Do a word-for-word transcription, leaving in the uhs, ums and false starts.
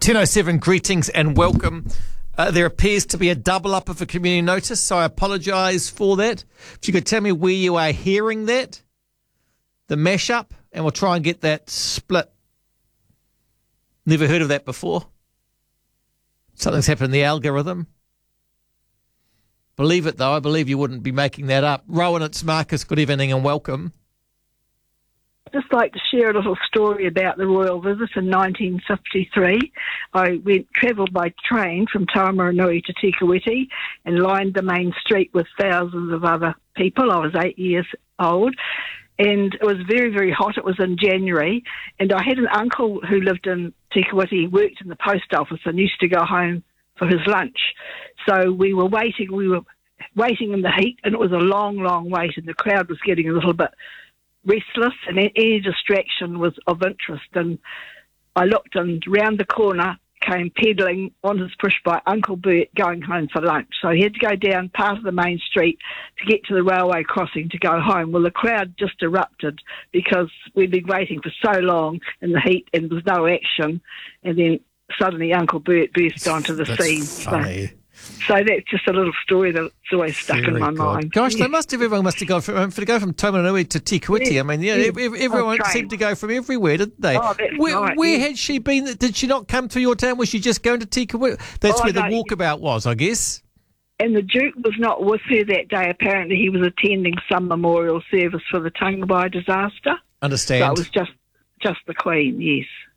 ten oh seven, greetings and welcome. Uh, there appears to be a double up of a community notice, so I apologise for that. If you could tell me where you are hearing that, the mashup, and we'll try and get that split. Never heard of that before. Something's happened in the algorithm. Believe it, though. I believe you wouldn't be making that up. Rowan, it's Marcus. Good evening and welcome. I'd just like to share a little story about the royal visit in nineteen fifty-three. I went travelled by train from Taumarunui to Tikawiti and lined the main street with thousands of other people. I was eight years old and it was very, very hot. It was in January and I had an uncle who lived in Tikawiti. He worked in the post office and used to go home for his lunch. So we were waiting, we were waiting in the heat and it was a long, long wait and the crowd was getting a little bit restless and any distraction was of interest. And I looked and round the corner came pedalling on his push bike Uncle Bert going home for lunch. So he had to go down part of the main street to get to the railway crossing to go home. Well, the crowd just erupted because we'd been waiting for so long in the heat and there was no action. And then suddenly Uncle Bert burst onto the That's scene. Funny. So, So that's just a little story that's always stuck Very in my good. mind. Gosh, Yeah. they must have, everyone must have gone from, for to go from Taumarunui to Tikawiti. Yeah. I mean, yeah, Yeah. ev- ev- everyone On train. seemed to go from everywhere, didn't they? Oh, that's where right, where yeah. had she been? Did she not come through your town? Was she just going to Tikawiti? That's Oh, where the no. walkabout was, I guess. And the Duke was not with her that day. Apparently he was attending some memorial service for the Tangabai disaster. Understand. So it was just, just the Queen, yes.